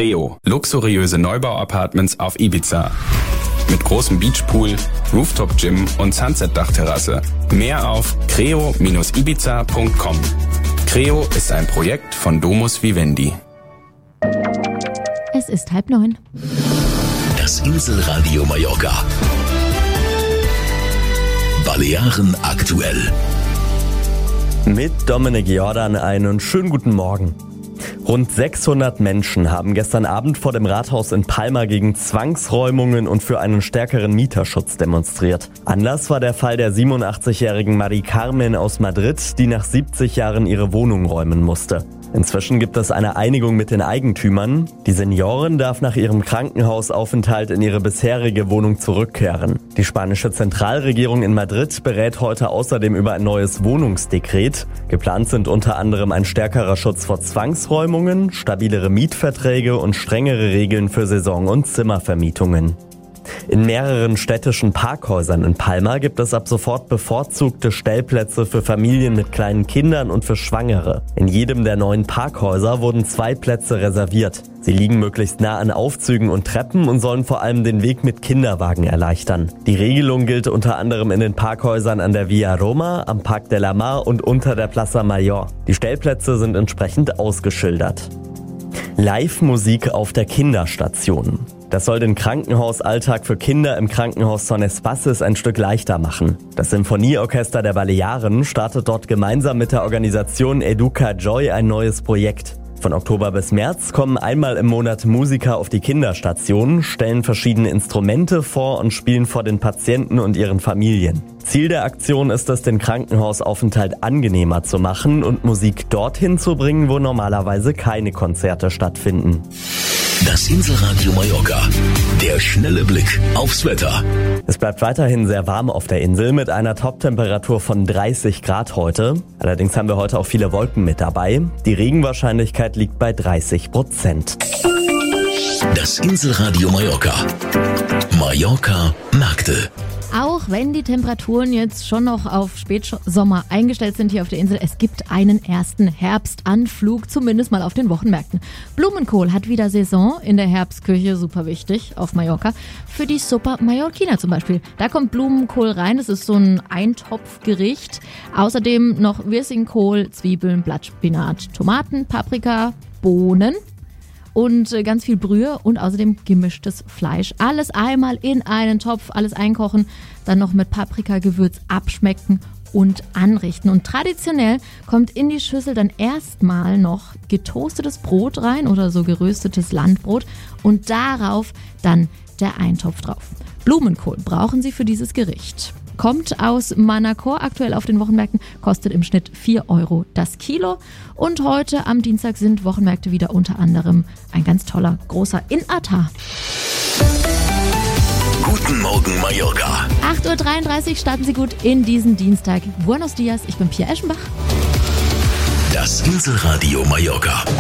Creo, luxuriöse Neubau-Apartments auf Ibiza. Mit großem Beachpool, Rooftop-Gym und Sunset-Dachterrasse. Mehr auf creo-ibiza.com. Creo ist ein Projekt von Domus Vivendi. Es ist 8:30. Das Inselradio Mallorca. Balearen aktuell. Mit Dominik Jordan einen schönen guten Morgen. Rund 600 Menschen haben gestern Abend vor dem Rathaus in Palma gegen Zwangsräumungen und für einen stärkeren Mieterschutz demonstriert. Anlass war der Fall der 87-jährigen Mari Carmen aus Madrid, die nach 70 Jahren ihre Wohnung räumen musste. Inzwischen gibt es eine Einigung mit den Eigentümern. Die Seniorin darf nach ihrem Krankenhausaufenthalt in ihre bisherige Wohnung zurückkehren. Die spanische Zentralregierung in Madrid berät heute außerdem über ein neues Wohnungsdekret. Geplant sind unter anderem ein stärkerer Schutz vor Zwangsräumungen, stabilere Mietverträge und strengere Regeln für Saison- und Zimmervermietungen. In mehreren städtischen Parkhäusern in Palma gibt es ab sofort bevorzugte Stellplätze für Familien mit kleinen Kindern und für Schwangere. In jedem der 9 Parkhäuser wurden 2 Plätze reserviert. Sie liegen möglichst nah an Aufzügen und Treppen und sollen vor allem den Weg mit Kinderwagen erleichtern. Die Regelung gilt unter anderem in den Parkhäusern an der Via Roma, am Parc de la Mar und unter der Plaza Mayor. Die Stellplätze sind entsprechend ausgeschildert. Live-Musik auf der Kinderstation. Das soll den Krankenhausalltag für Kinder im Krankenhaus Son Espaces ein Stück leichter machen. Das Symphonieorchester der Balearen startet dort gemeinsam mit der Organisation Educa Joy ein neues Projekt. Von Oktober bis März kommen einmal im Monat Musiker auf die Kinderstation, stellen verschiedene Instrumente vor und spielen vor den Patienten und ihren Familien. Ziel der Aktion ist es, den Krankenhausaufenthalt angenehmer zu machen und Musik dorthin zu bringen, wo normalerweise keine Konzerte stattfinden. Das Inselradio Mallorca. Der schnelle Blick aufs Wetter. Es bleibt weiterhin sehr warm auf der Insel mit einer Toptemperatur von 30 Grad heute. Allerdings haben wir heute auch viele Wolken mit dabei. Die Regenwahrscheinlichkeit liegt bei 30%. Das Inselradio Mallorca. Mallorca Märkte. Auch wenn die Temperaturen jetzt schon noch auf Spätsommer eingestellt sind hier auf der Insel, es gibt einen ersten Herbstanflug, zumindest mal auf den Wochenmärkten. Blumenkohl hat wieder Saison in der Herbstküche, super wichtig auf Mallorca. Für die Sopa Mallorquina zum Beispiel. Da kommt Blumenkohl rein, das ist so ein Eintopfgericht. Außerdem noch Wirsingkohl, Zwiebeln, Blattspinat, Tomaten, Paprika, Bohnen. Und ganz viel Brühe und außerdem gemischtes Fleisch. Alles einmal in einen Topf, alles einkochen, dann noch mit Paprikagewürz abschmecken und anrichten. Und traditionell kommt in die Schüssel dann erstmal noch getoastetes Brot rein oder so geröstetes Landbrot und darauf dann der Eintopf drauf. Blumenkohl brauchen Sie für dieses Gericht. Kommt aus Manacor, aktuell auf den Wochenmärkten, kostet im Schnitt 4 Euro das Kilo. Und heute am Dienstag sind Wochenmärkte wieder unter anderem ein ganz toller, großer in Ata. Guten Morgen Mallorca. 8:33 Uhr starten Sie gut in diesen Dienstag. Buenos dias, ich bin Pia Eschenbach. Das Inselradio Mallorca.